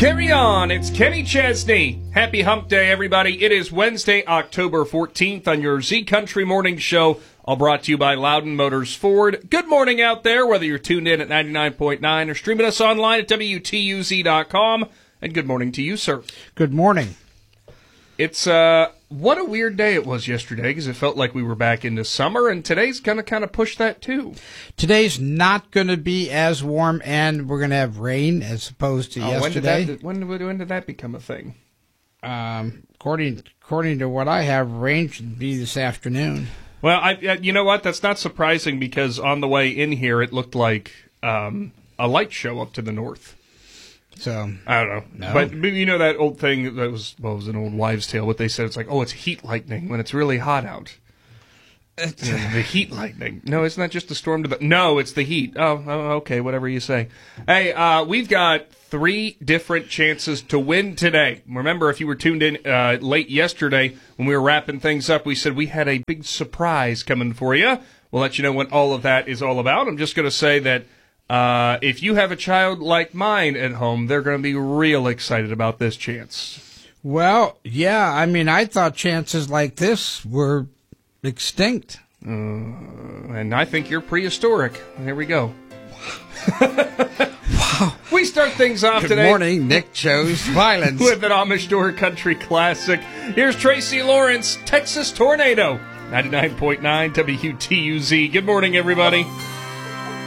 Carry on. It's Kenny Chesney. Happy Hump Day, everybody. It is Wednesday, October 14th on your Z Country Morning Show, all brought to you by Loudon Motors Ford. Good morning out there, whether you're tuned in at 99.9 or streaming us online at WTUZ.com. And good morning to you, sir. Good morning. It's, what a weird day it was yesterday, because it felt like we were back into summer, and today's going to kind of push that, too. Today's not going to be as warm, and we're going to have rain as opposed to yesterday. When did that become a thing? According to what I have, rain should be this afternoon. Well, you know what? That's not surprising, because on the way in here, it looked like a light show up to the north. So I don't know. No. But you know that old thing that was, well, it was an old wives' tale, what they said, it's like, oh, it's heat lightning when it's really hot out. The heat lightning. No, isn't that just the storm to the... No, it's the heat. Oh, okay, whatever you say. Hey, we've got 3 different chances to win today. Remember, if you were tuned in late yesterday when we were wrapping things up, we said we had a big surprise coming for you. We'll let you know what all of that is all about. I'm just going to say that if you have a child like mine at home, they're going to be real excited about this chance. Well, yeah, I mean, I thought chances like this were extinct. And I think you're prehistoric. There we go. Wow. We start things off today. Good morning, Nick chose violence. With an Amish Door Country classic. Here's Tracy Lawrence, Texas Tornado, 99.9 WTUZ. Good morning, everybody.